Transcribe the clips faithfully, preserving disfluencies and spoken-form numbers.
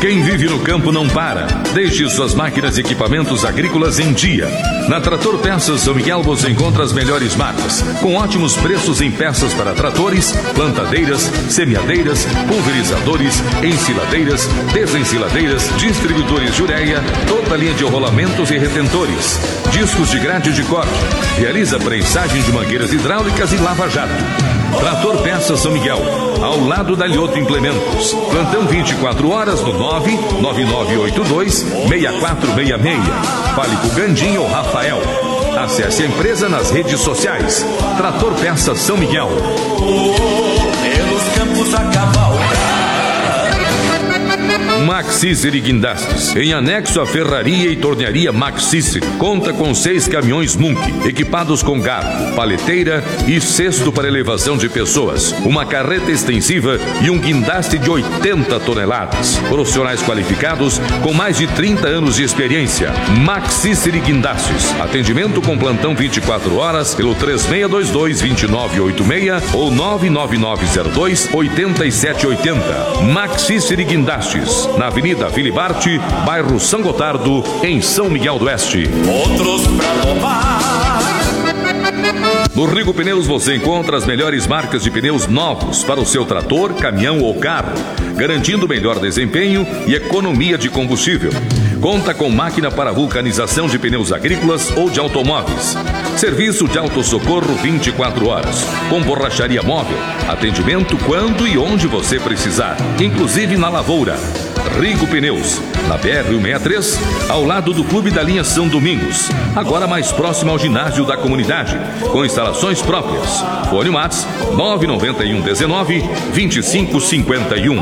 Quem vive no campo não para. Deixe suas máquinas e equipamentos agrícolas em dia. Na Trator Peças São Miguel você encontra as melhores marcas, com ótimos preços em peças para tratores, plantadeiras, semeadeiras, pulverizadores, ensiladeiras, desensiladeiras, distribuidores de ureia, toda a linha de rolamentos e retentores, discos de grade de corte. Realiza prensagem de mangueiras hidráulicas e lava-jato. Trator Peças São Miguel, ao lado da Lioto Implementos. Plantão vinte e quatro horas no nove nove nove oito dois, seis quatro seis seis. Fale com o Gandinho ou Rafael. Acesse a empresa nas redes sociais. Trator Peças São Miguel. Pelos campos a cavalgar. Max Ciceri Guindastes, em anexo à ferraria e tornearia Max Ciceri, conta com seis caminhões Munk, equipados com garfo, paleteira e cesto para elevação de pessoas, uma carreta extensiva e um guindaste de oitenta toneladas. Profissionais qualificados com mais de trinta anos de experiência. Max Ciceri Guindastes, atendimento com plantão vinte e quatro horas pelo três seis dois dois, dois nove oito seis ou nove nove nove zero dois, oito sete oito zero. Max Ciceri Guindastes, na Avenida Filibarte, bairro São Gotardo, em São Miguel do Oeste. Outros pra tomar. No Rigo Pneus você encontra as melhores marcas de pneus novos para o seu trator, caminhão ou carro, garantindo melhor desempenho e economia de combustível. Conta com máquina para vulcanização de pneus agrícolas ou de automóveis. Serviço de autossocorro vinte e quatro horas, com borracharia móvel, atendimento quando e onde você precisar, inclusive na lavoura. Rigo Pneus, na B R cento e sessenta e três, ao lado do Clube da Linha São Domingos, agora mais próximo ao ginásio da comunidade, com instalações próprias. Fone Whats nove nove um um nove, dois cinco cinco um.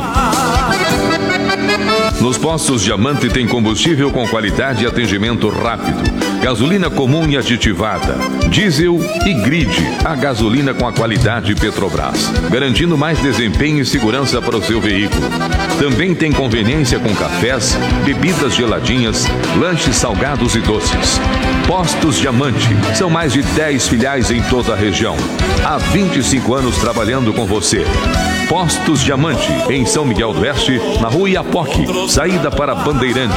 Nos postos Diamante tem combustível com qualidade e atendimento rápido, gasolina comum e aditivada, diesel e grid, a gasolina com a qualidade Petrobras, garantindo mais desempenho e segurança para o seu veículo. Também tem conveniência com cafés, bebidas geladinhas, lanches salgados e doces. Postos Diamante, são mais de dez filiais em toda a região. Há vinte e cinco anos trabalhando com você. Postos Diamante, em São Miguel do Oeste, na rua Iapoque, saída para Bandeirante.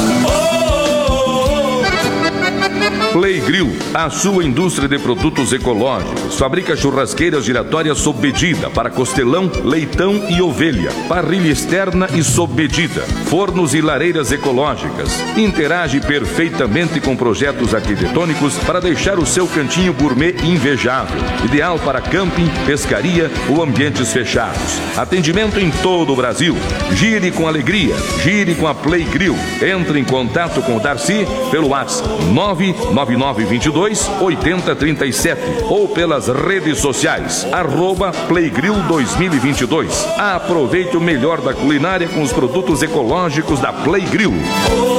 Play Grill, a sua indústria de produtos ecológicos. Fabrica churrasqueiras giratórias sob medida para costelão, leitão e ovelha. Parrilha externa e sob medida. Fornos e lareiras ecológicas. Interage perfeitamente com projetos arquitetônicos para deixar o seu cantinho gourmet invejável. Ideal para camping, pescaria ou ambientes fechados. Atendimento em todo o Brasil. Gire com alegria. Gire com a Play Grill. Entre em contato com o Darcy pelo WhatsApp nove nove nove dois dois, oito zero três sete ou pelas redes sociais, arroba Playgrill dois mil e vinte e dois. Aproveite o melhor da culinária com os produtos ecológicos da Playgrill.